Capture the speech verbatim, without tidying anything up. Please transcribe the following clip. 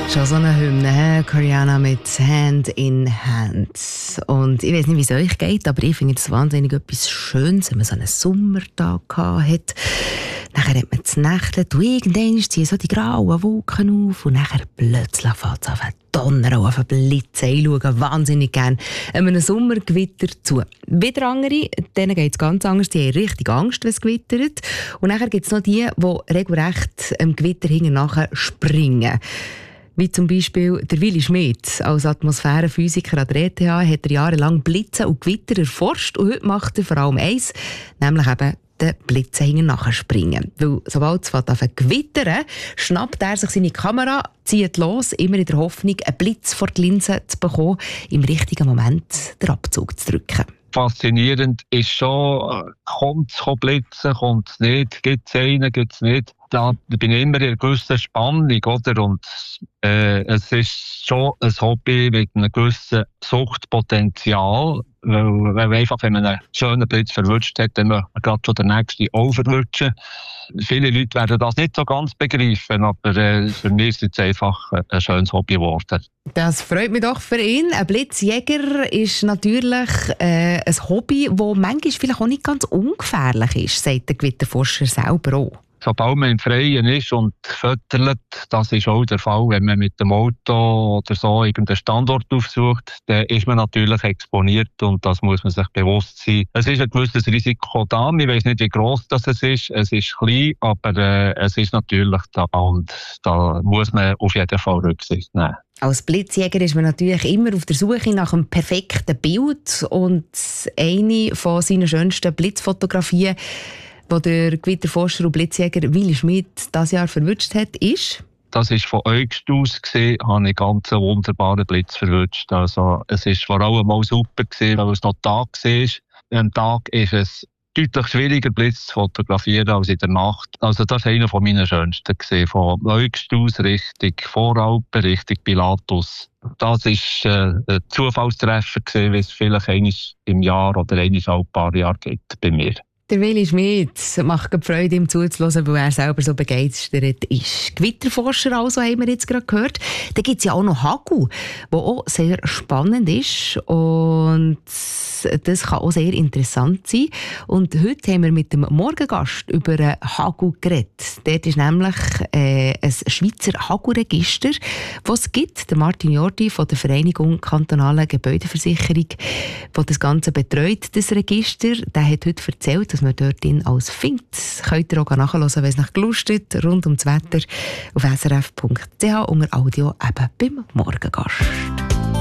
Schon so eine Hymne, Rihanna mit Hand in Hand. Und ich weiß nicht, wie es euch geht, aber ich finde es wahnsinnig etwas Schönes, wenn man so einen Sommertag hat. Nachher hat man das Nächtchen und irgendwann ziehen so die grauen Wolken auf und nachher plötzlich fängt es an zu donnern und auf Blitzen. Ich schaue wahnsinnig gerne einem Sommergewitter zu. Wieder andere, denen geht es ganz anders, die haben richtig Angst, wenn es gewittert. Und nachher gibt es noch die, die regelrecht dem Gewitter hinten nachher springen. Wie zum Beispiel der Willi Schmid. Als Atmosphärenphysiker an der E T H hat er jahrelang Blitze und Gewitter erforscht und heute macht er vor allem eins, nämlich eben den Blitzen hinten nachher springen. Weil sobald es anfängt zu gewittern, schnappt er sich seine Kamera, zieht los, immer in der Hoffnung, einen Blitz vor die Linse zu bekommen, im richtigen Moment den Abzug zu drücken. Faszinierend ist schon, kommt es blitzen, kommt es nicht, gibt es einen, gibt es nicht. Da bin ich immer in einer gewissen Spannung, oder? Und äh, es ist schon ein Hobby mit einem gewissen Suchtpotenzial. Weil, weil einfach, wenn man einen schönen Blitz verwünscht hat, dann möchte man gerade schon den nächsten auch verwünschen. Viele Leute werden das nicht so ganz begreifen, aber äh, für mich ist es einfach ein schönes Hobby geworden. Das freut mich doch für ihn. Ein Blitzjäger ist natürlich äh, ein Hobby, das manchmal vielleicht auch nicht ganz ungefährlich ist, sagt der Gewitterforscher selber auch. Sobald man im Freien ist und fötterlet, das ist auch der Fall, wenn man mit dem Auto oder so irgendeinen Standort aufsucht, dann ist man natürlich exponiert und das muss man sich bewusst sein. Es ist ein gewisses Risiko da, ich weiss nicht, wie gross das ist, es ist klein, aber äh, es ist natürlich da und da muss man auf jeden Fall Rücksicht nehmen. Als Blitzjäger ist man natürlich immer auf der Suche nach einem perfekten Bild und eine von seinen schönsten Blitzfotografien, wo der Gewitterforscher und Blitzjäger Willi Schmid dieses Jahr verwünscht hat, ist? Das war von August aus, gewesen, habe ich ganz einen wunderbaren Blitz verwünscht. Also, es war vor allem mal super, gewesen, weil es noch Tag war. Am Tag ist es deutlich schwieriger, Blitz zu fotografieren als in der Nacht. Also, das war einer meiner schönsten. Gewesen. Von August aus Richtung Voralpen, Richtung Pilatus. Das war äh, ein Zufallstreffer, gewesen, wie es vielleicht einmal im Jahr oder einmal alle paar Jahre gibt bei mir. Der Willi Schmid macht Freude, ihm zuzuhören, weil er selber so begeistert ist. Gewitterforscher also, haben wir jetzt gerade gehört. Da gibt es ja auch noch Hagel, der auch sehr spannend ist und das kann auch sehr interessant sein. Und heute haben wir mit dem Morgengast über einen Hagel geredet. Dort ist nämlich äh, ein Schweizer Hagelregister, das es gibt. Der Martin Jordi von der Vereinigung Kantonale Gebäudeversicherung, der das Ganze betreut, das Register, der hat heute erzählt, dass man dort alles findet. Könnt ihr auch nachhören, wenn es nach gelustet, rund ums Wetter auf s r f punkt c h unter Audio eben beim Morgengast.